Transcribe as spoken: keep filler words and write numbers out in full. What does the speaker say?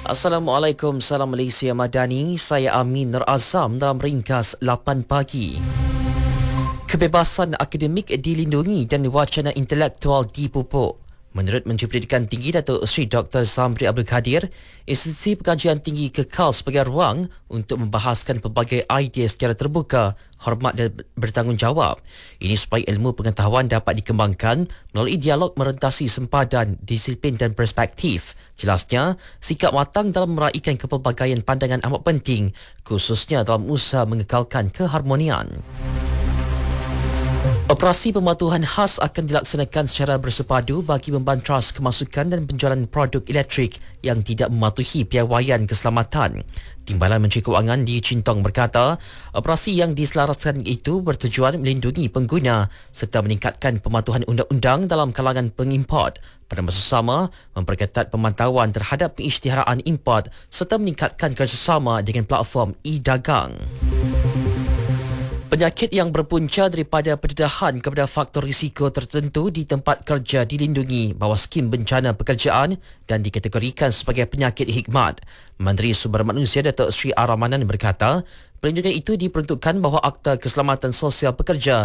Assalamualaikum, salam Malaysia Madani. Saya Amin Nur Azam dalam ringkas lapan pagi. Kebebasan akademik dilindungi dan wacana intelektual dipupuk. Menurut Menteri Pendidikan Tinggi Datuk Seri Doktor Zamri Abdul Kadir, institusi pengajian tinggi kekal sebagai ruang untuk membahaskan pelbagai idea secara terbuka, hormat dan bertanggungjawab. Ini supaya ilmu pengetahuan dapat dikembangkan melalui dialog merentasi sempadan, disiplin dan perspektif. Jelasnya, sikap matang dalam meraihkan kepelbagaian pandangan amat penting, khususnya dalam usaha mengekalkan keharmonian. Operasi pematuhan khas akan dilaksanakan secara bersepadu bagi membantras kemasukan dan penjualan produk elektrik yang tidak mematuhi piawaian keselamatan. Timbalan Menteri Kewangan Lee Chin Tong berkata, operasi yang diselaraskan itu bertujuan melindungi pengguna serta meningkatkan pematuhan undang-undang dalam kalangan pengimport. Pada masa sama, memperketat pemantauan terhadap pengisytiharaan import serta meningkatkan kerjasama dengan platform e-dagang. Penyakit yang berpunca daripada pendedahan kepada faktor risiko tertentu di tempat kerja dilindungi bawah skim bencana pekerjaan dan dikategorikan sebagai penyakit hikmat. Menteri Sumber Manusia Datuk Seri A. Ramanan berkata, perlindungan itu diperuntukkan bawah Akta Keselamatan Sosial Pekerja